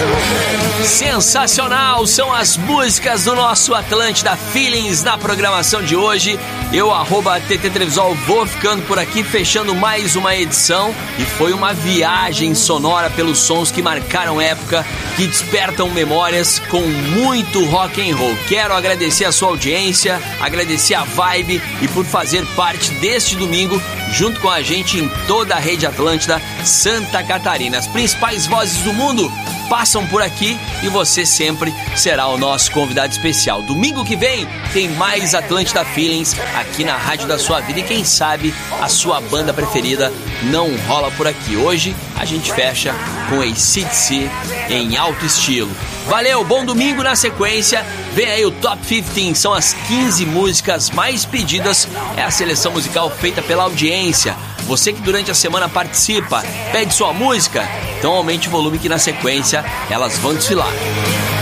Sensacional, são as músicas do nosso Atlântida Feelings na programação de hoje. Eu, @TT Trevisol, vou ficando por aqui, fechando mais uma edição. E foi uma viagem sonora pelos sons que marcaram época, que despertam memórias com muito rock and roll. Quero agradecer a sua audiência, agradecer a Vibe e por fazer parte deste domingo junto com a gente em toda a rede Atlântida Santa Catarina. As principais vozes do mundo passam por aqui e você sempre será o nosso convidado especial. Domingo que vem tem mais Atlântida Feelings aqui na Rádio da Sua Vida e quem sabe a sua banda preferida não rola por aqui. Hoje a gente fecha com AC/DC em alto estilo. Valeu, bom domingo. Na sequência vem aí o Top 15, são as 15 músicas mais pedidas, é a seleção musical feita pela audiência. Você que durante a semana participa, pede sua música, então aumente o volume que na sequência elas vão desfilar.